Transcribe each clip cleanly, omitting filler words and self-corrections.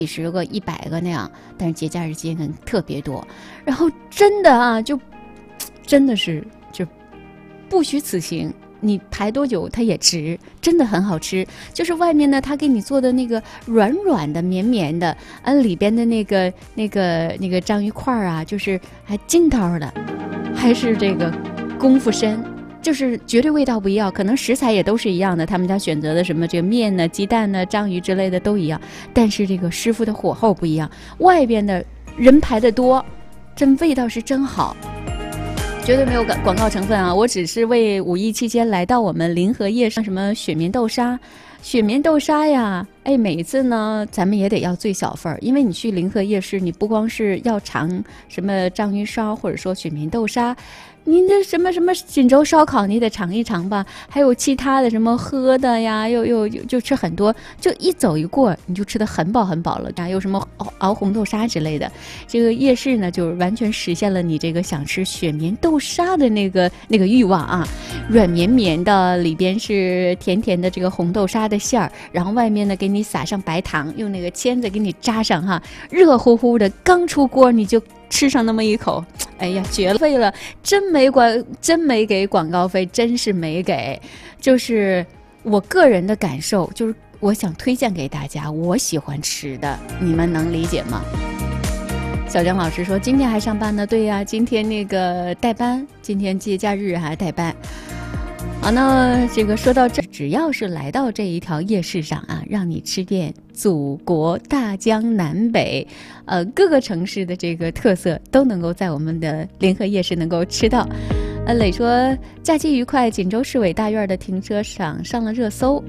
几十个、100个那样，但是节假日期间特别多。然后真的啊，真的是就不虚此行。你排多久它也值，真的很好吃。就是外面呢，它给你做的那个软软的、绵绵的，里边的那个章鱼块啊，就是还筋道的，还是这个功夫深，就是绝对味道不一样。可能食材也都是一样的，他们家选择的什么这个面呢、鸡蛋呢、章鱼之类的都一样，但是这个师傅的火候不一样，外边的人排的多，真味道是真好。绝对没有广告成分啊！我只是为5一期间来到我们临河夜市，什么雪棉豆沙呀，哎，每一次呢，咱们也得要最小份儿，因为你去临河夜市，你不光是要尝什么章鱼烧，或者说雪棉豆沙，你那什么锦州烧烤，你得尝一尝吧。还有其他的什么喝的呀，又就吃很多，就一走一过，你就吃得很饱了。还有什么熬红豆沙之类的，这个夜市呢，就完全实现了你这个想吃雪棉豆沙的那个欲望啊，软绵绵的，里边是甜甜的这个红豆沙的馅儿，然后外面呢给你撒上白糖，用那个签子给你扎上哈，热乎乎的，刚出锅你就吃上那么一口，哎呀，绝了！了，真没给广告费，真是没给。就是我个人的感受，就是我想推荐给大家，我喜欢吃的，你们能理解吗？小张老师说今天还上班呢，对呀，今天那个代班，今天节假日还代班。好，那这个说到这，只要是来到这一条夜市上啊，让你吃遍祖国大江南北，各个城市的这个特色都能够在我们的临河夜市能够吃到。磊说假期愉快，锦州市委大院的停车场上了热搜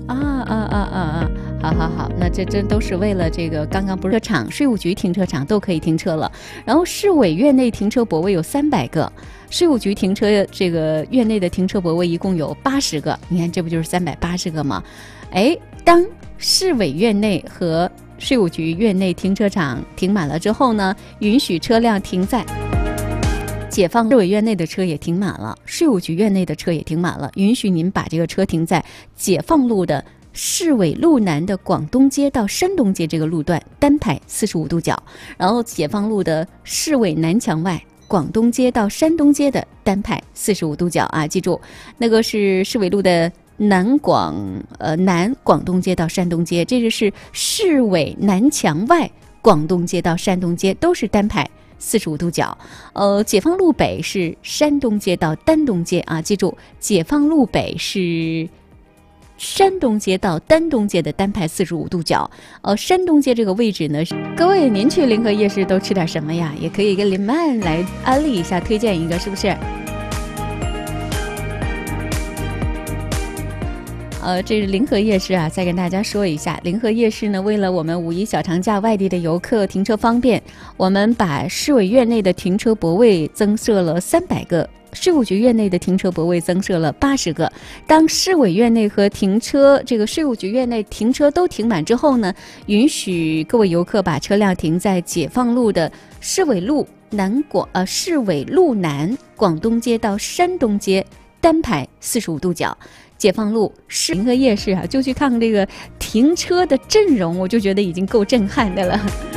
好，那这真都是为了这个刚不是场税务局停车场都可以停车了，然后市委院内停车泊位有300个。税务局停车这个院内的停车泊位一共有80个，你看这不就是380个吗？哎，当市委院内和税务局院内停车场停满了之后呢，允许车辆停在解放市委院内的车也停满了，税务局院内的车也停满了，允许您把这个车停在解放路的市委路南的广东街到山东街这个路段，单排45度角，然后解放路的市委南墙外广东街到山东街的单排45度角啊，记住，那个是市委路的南广东街到山东街，这是市委南墙外广东街到山东街，都是单排45度角。解放路北是山东街到丹东街啊，记住，解放路北是山东街到丹东街的单排45度角。山东街这个位置呢，各位您去临河夜市都吃点什么呀？也可以跟林曼来安利一下，推荐一个，是不是？这是临河夜市啊，再跟大家说一下，临河夜市呢，为了我们5一小长假外地的游客停车方便，我们把市委院内的停车泊位增设了300个。税务局院内的停车泊位增设了80个。当市委院内和这个税务局院内停车都停满之后呢，允许各位游客把车辆停在解放路的市委路南广东街到山东街，单排45度角。解放路临河夜市啊，就去看这个停车的阵容，我就觉得已经够震撼的了。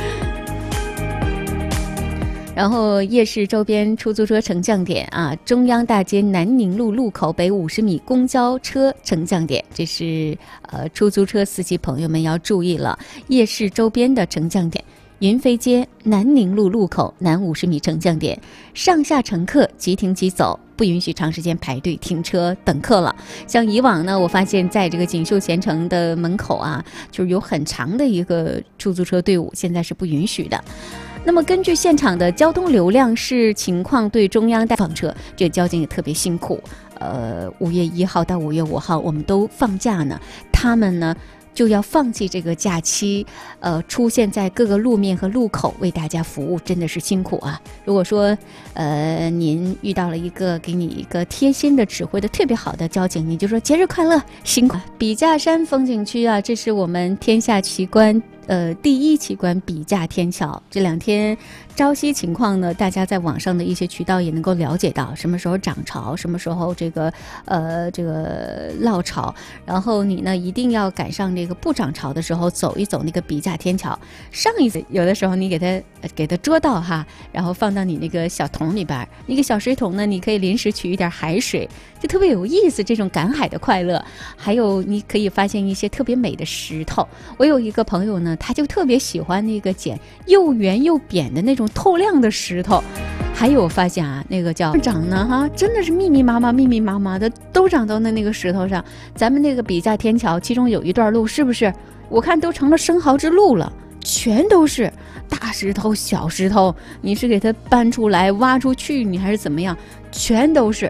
然后夜市周边出租车乘降点啊，中央大街南宁路路口北50米公交车乘降点，这是出租车司机朋友们要注意了。夜市周边的乘降点，云飞街南宁路路口南50米乘降点，上下乘客即停即走，不允许长时间排队停车等客了。像以往呢，我发现在这个锦绣前城的门口啊，就是有很长的一个出租车队伍，现在是不允许的。那么根据现场的交通流量是情况对中央大放车，这交警也特别辛苦。5月1号到5月5号我们都放假呢，他们呢就要放弃这个假期，出现在各个路面和路口为大家服务，真的是辛苦啊。如果说您遇到了一个给你一个贴心的指挥的特别好的交警，你就说节日快乐，辛苦。笔架山风景区啊，这是我们天下奇观第一奇观笔架天桥。这2天朝夕情况呢，大家在网上的一些渠道也能够了解到，什么时候涨潮，什么时候这个落潮。然后你呢一定要赶上这个不涨潮的时候走一走那个笔架天桥。上一次有的时候你给它捉到哈，然后放到你那个小桶里边，那个小水桶呢，你可以临时取一点海水，就特别有意思，这种赶海的快乐。还有你可以发现一些特别美的石头。我有一个朋友呢，他就特别喜欢那个捡又圆又扁的那种透亮的石头。还有我发现啊，那个叫长呢哈，真的是密密麻麻的都长到那个石头上。咱们那个笔架天桥其中有一段路，是不是我看都成了生蚝之路了，全都是大石头小石头，你是给它搬出来挖出去，你还是怎么样，全都是。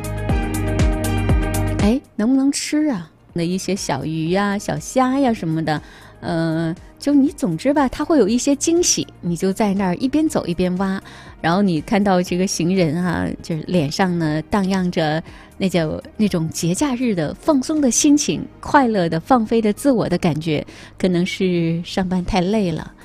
哎，能不能吃啊？的一些小鱼呀、小虾呀什么的，就你总之吧，它会有一些惊喜。你就在那儿一边走一边挖，然后你看到这个行人啊，就是脸上呢荡漾着那种节假日的放松的心情，快乐的放飞的自我的感觉。可能是上班太累了，